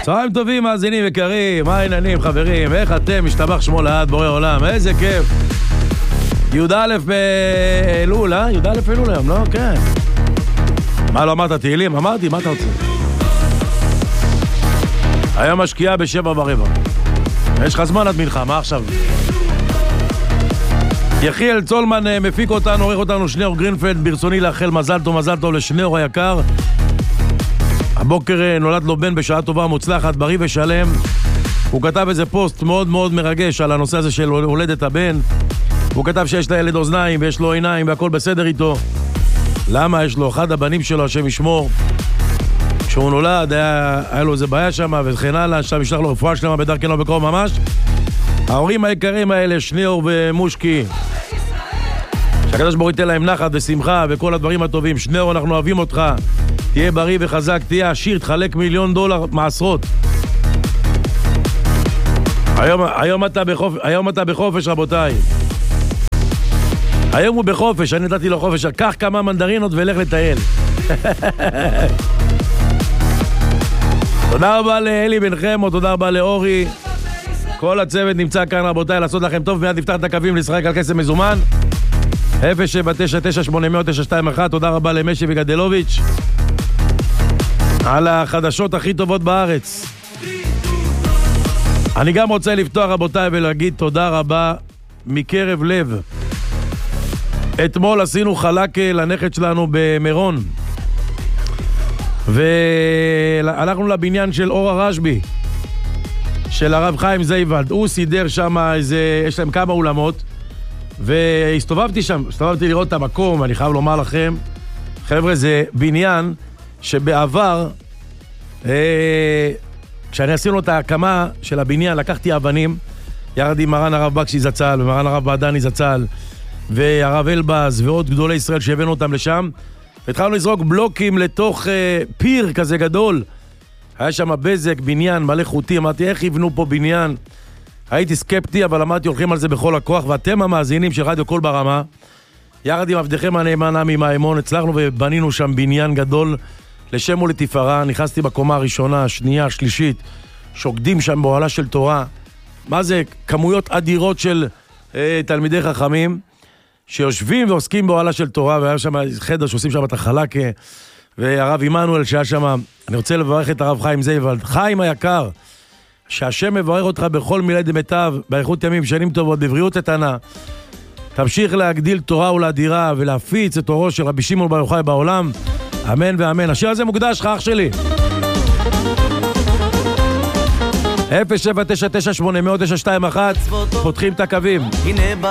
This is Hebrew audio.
צהריים טובים, מאזינים יקרים, מה העניינים חברים, איך אתם, משתבח שמו לעד בורא עולם, איזה כיף. י"א באלול, י"א באלול היום, לא? כן. מה לא אמרת תהילים? אמרתי, מה אתה רוצה? היום משקיעה ב7:15. יש לך זמן עד מנחה, מה עכשיו? יחיאל צולמן מפיק אותנו, עורך אותנו שניאור גרינפלד, ברצוני לאחל מזל טוב לשניאור היקר. הבוקר נולד לו בן בשעה טובה מוצלחת, בריא ושלם. הוא כתב איזה פוסט מאוד מאוד מרגש על הנושא הזה של הולדת הבן. הוא כתב שיש לילד אוזניים ויש לו עיניים והכל בסדר איתו. למה? יש לו אחד הבנים שלו, השם ישמור. כשהוא נולד היה לו איזה בעיה שם וכן הלאה, שם ישלח לו רפואה שלמה בדרכנו בקרוב ממש. ההורים היקרים האלה, שניאור ומושקי, שהקדוש ברוך הוא ייתן להם נחת ושמחה וכל הדברים הטובים. שניאור, אנחנו אוהבים אותך, תהיה בריא וחזק, תהיה עשיר, תחלק $1,000,000 מעשרות. היום אתה בחופש רבותיי. היום הוא בחופש, אני נתתי לו חופש, קח כמה מנדרינות ולך לטייל. תודה רבה לאלי בן חמו, תודה רבה לאורי. כל הצוות נמצא כאן רבותיי, לעשות לכם טוב, מיד נפתח את הקווים לשחק על כסף מזומן. 079980921, תודה רבה למשי וגדלוביץ' על החדשות הכי טובות בארץ. אני גם רוצה לפתוח רבותיי ולהגיד תודה רבה מקרב לב. אתמול עשינו חלק לנכד שלנו במירון, והלכנו לבניין של אור הרשבי של הרב חיים זייבלד. הוא סידר שם איזה, יש להם כמה אולמות, והסתובבתי שם, הסתובבתי לראות את המקום. אני חייב לומר לכם חבר'ה, זה בניין שבעבר כשאני עשינו את ההקמה של הבניין, לקחתי אבנים יחד עם מרן הרב בקשי זצ"ל ומרן הרב בעדני זצ"ל והרב אלבז ועוד גדולי ישראל שהבאנו אותם לשם, והתחלנו לזרוק בלוקים לתוך פיר כזה גדול. היה שם בזק, בניין מלא חוטי. אמרתי, איך יבנו פה בניין? הייתי סקפטי, אבל אמרתי, הולכים על זה בכל הכוח. ואתם המאזינים של רדיו קול ברמה, יחד עם עבדכם הנאמן עמי מהאמון, הצלחנו ובנינו שם בניין גדול לשם ולתפארה. נכנסתי בקומה הראשונה, השנייה, השלישית, שוקדים שם באוהלה של תורה. מה זה? כמויות אדירות של תלמידי חכמים שיושבים ועוסקים באוהלה של תורה, והיה שם חדר שעושים שם את החלק, והרב עמנואל שהיה שם. אני רוצה לברך את הרב חיים זייבלד. חיים היקר, שהשם מברך אותך בכל מילי דמיטב, באיכות ימים, שנים טובות, בבריאות איתנה. תמשיך להגדיל תורה ולאדירה ולהפיץ את אורו של רבי שמעון בר יוחאי בעולם. אמן ואמן. השיר הזה מוקדש לך, אח שלי. 079980921, פותחים את הקווים.